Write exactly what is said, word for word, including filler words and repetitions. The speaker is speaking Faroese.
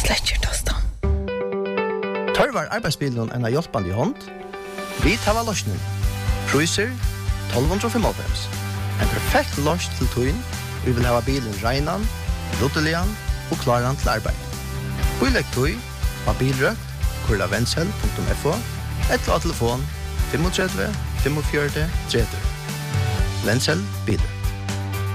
släcker tastan. Tørvar arbeidsbilen en av hjelpande i hånd. Vi tar løsning. Priser tolv femtiofem. En perfekt løs til tøyen. Vi vil ha bilen regnan, ruttelian og klaran til arbeid. Bilegg tøy av bilrøk, kurla vendsel punktum f o, eller av telefon tre fem fem fem tre tre. Vendsel bilen.